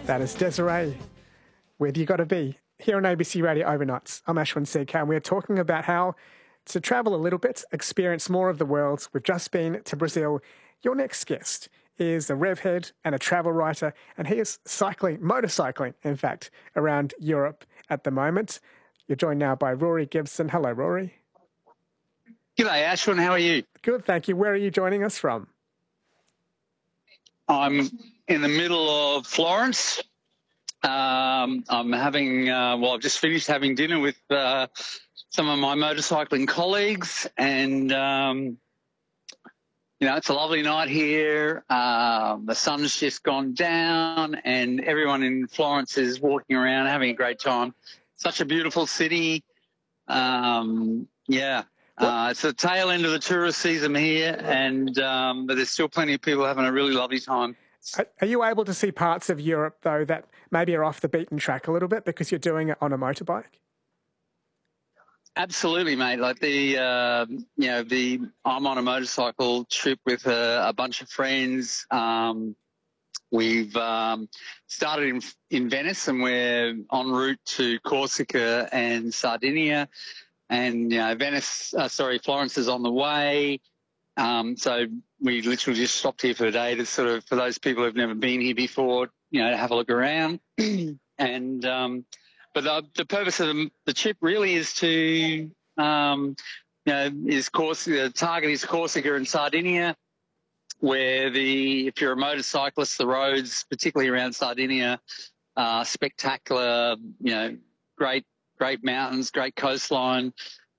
That is Desiree with You Gotta Be here on ABC Radio Overnights. I'm Ashwin Sekhar, and we're talking about how to travel a little bit, experience more of the world. We've just been to Brazil. Your next guest is a revhead and a travel writer, and he is motorcycling, in fact, around Europe at the moment. You're joined now by Rory Gibson. Hello, Rory. G'day, Ashwin. How are you? Good, thank you. Where are you joining us from? I'm in the middle of Florence. I'm having, I've just finished having dinner with some of my motorcycling colleagues, and, it's a lovely night here. The sun's just gone down, and everyone in Florence is walking around having a great time. Such a beautiful city. It's the tail end of the tourist season here, and but there's still plenty of people having a really lovely time. Are you able to see parts of Europe, though, that maybe are off the beaten track a little bit because you're doing it on a motorbike? Absolutely, mate. Like I'm on a motorcycle trip with a bunch of friends. We've started in Venice, and we're en route to Corsica and Sardinia. And, Florence is on the way. So we literally just stopped here for the day to sort of, for those people who've never been here before, to have a look around. And, but the purpose of the trip really is to, the target is Corsica and Sardinia, where if you're a motorcyclist, the roads, particularly around Sardinia, are spectacular, great mountains, great coastline.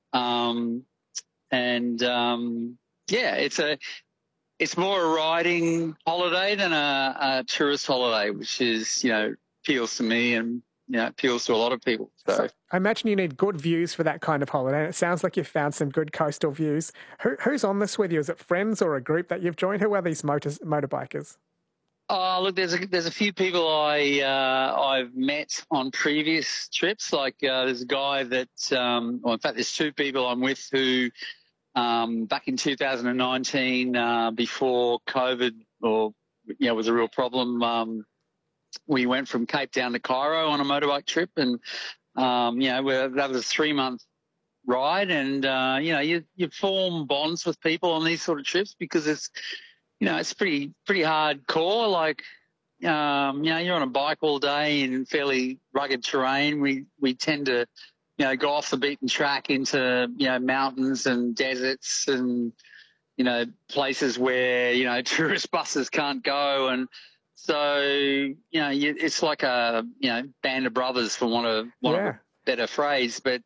It's more a riding holiday than a tourist holiday, which is, appeals to me and, appeals to a lot of people. So I imagine you need good views for that kind of holiday. And it sounds like you've found some good coastal views. Who's on this with you? Is it friends or a group that you've joined? Who are these motorbikers? Oh, look, there's a few people I've met on previous trips. Like there's a guy that, in fact, there's two people I'm with who, back in 2019, before COVID was a real problem, we went from Cape Town to Cairo on a motorbike trip, and that was a 3-month ride, and you form bonds with people on these sort of trips because it's pretty hardcore. Like, you're on a bike all day in fairly rugged terrain. We tend to, go off the beaten track into, mountains and deserts and, places where, tourist buses can't go. And so, it's like a, band of brothers, for want of a better phrase. But,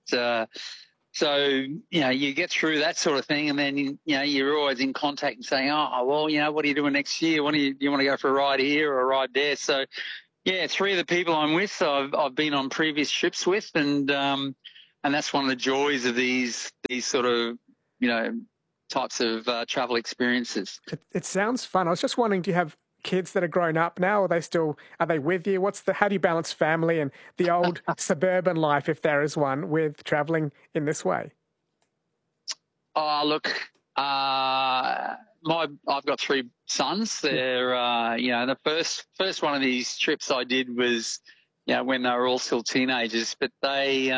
you get through that sort of thing, and then, you're always in contact and saying, what are you doing next year? Do you want to go for a ride here or a ride there? So, three of the people I'm with, I've been on previous trips with, and that's one of the joys of these sort of, types of travel experiences. It sounds fun. I was just wondering, do you have kids that are grown up now? Are they with you? How do you balance family and the old suburban life, if there is one, with traveling in this way? Oh, look, I've got 3 sons. They're, the first one of these trips I did was, when they were all still teenagers, but they,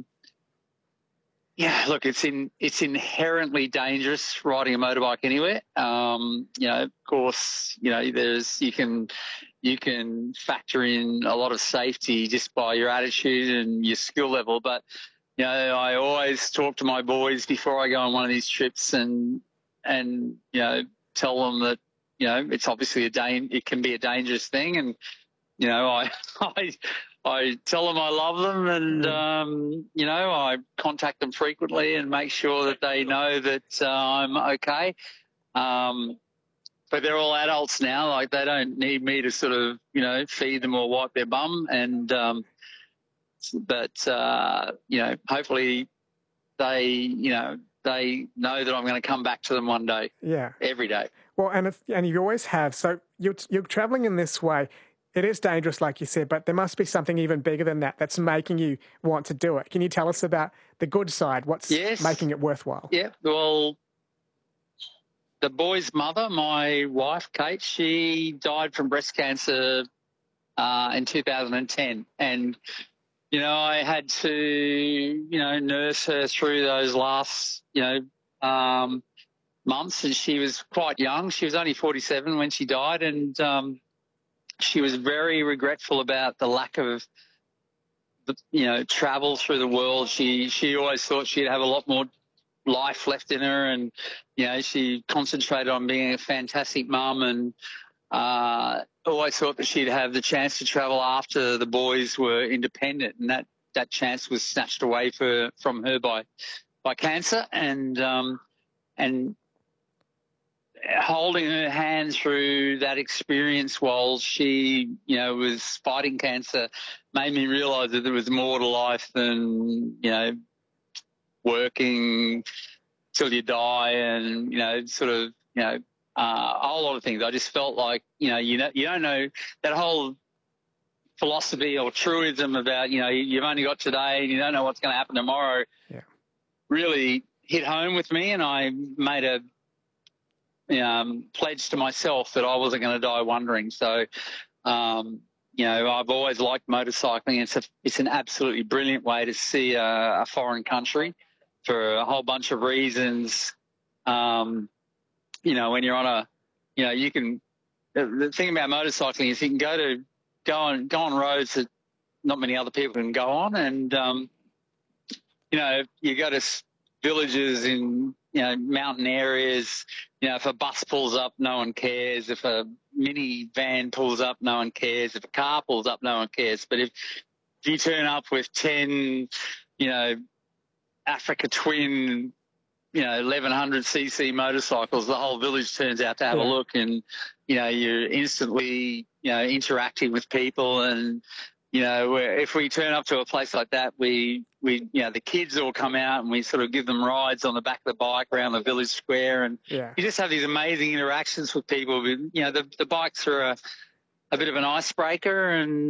it's inherently dangerous riding a motorbike anywhere. Of course, you can factor in a lot of safety just by your attitude and your skill level. But, I always talk to my boys before I go on one of these trips and tell them that, it's obviously it can be a dangerous thing. And, I tell them I love them, and, I contact them frequently and make sure that they know that I'm okay. But they're all adults now. Like, they don't need me to sort of, feed them or wipe their bum. And, hopefully they know that I'm going to come back to them one day. Yeah. Every day. Well, and you always have. So you're traveling in this way. It is dangerous, like you said, but there must be something even bigger than that that's making you want to do it. Can you tell us about the good side? What's making it worthwhile? Yeah, well, the boy's mother, my wife, Kate, she died from breast cancer in 2010. And, I had to, nurse her through those last, months. And she was quite young. She was only 47 when she died. And she was very regretful about the lack of, travel through the world. She always thought she'd have a lot more life left in her, and she concentrated on being a fantastic mum, and always thought that she'd have the chance to travel after the boys were independent, and that chance was snatched away from her by cancer, and holding her hand through that experience while she, was fighting cancer made me realise that there was more to life than, working till you die and, a whole lot of things. I just felt like, you don't know that whole philosophy or truism about, you've only got today and you don't know what's going to happen tomorrow. Yeah. Really hit home with me, and I made a pledge to myself that I wasn't going to die wondering. So, I've always liked motorcycling. It's an absolutely brilliant way to see a foreign country for a whole bunch of reasons. When you're on you can. The thing about motorcycling is you can go on roads that not many other people can go on, and you go to villages in mountain areas. If a bus pulls up, no one cares. If a minivan pulls up, no one cares. If a car pulls up, no one cares. But if you turn up with 10, Africa Twin, 1100cc motorcycles, the whole village turns out to have a look, and you're instantly interacting with people. And if we turn up to a place like that, we the kids all come out and we sort of give them rides on the back of the bike around the village square, and you just have these amazing interactions with people. The bikes are a bit of an icebreaker, and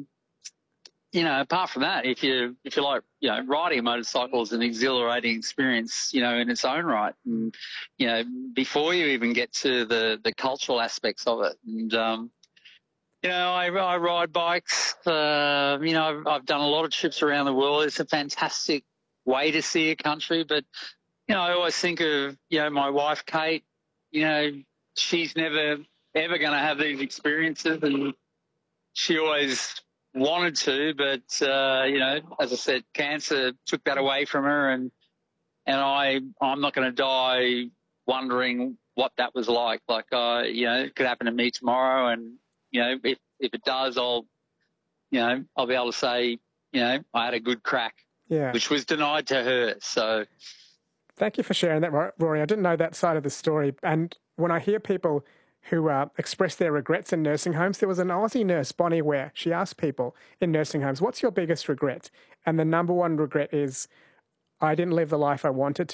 apart from that, if you like, riding a motorcycle is an exhilarating experience, in its own right. And before you even get to the cultural aspects of it, and I ride bikes. I've done a lot of trips around the world. It's a fantastic way to see a country. But, I always think of, my wife, Kate, she's never, ever going to have these experiences. And she always wanted to. But, as I said, cancer took that away from her. And I'm not going to die wondering what that was like. Like, it could happen to me tomorrow. And, if it does, I'll be able to say, I had a good crack, which was denied to her. So, thank you for sharing that, Rory. I didn't know that side of the story. And when I hear people who express their regrets in nursing homes, there was an Aussie nurse, Bonnie Ware. She asked people in nursing homes, "What's your biggest regret?" And the number one regret is, "I didn't live the life I wanted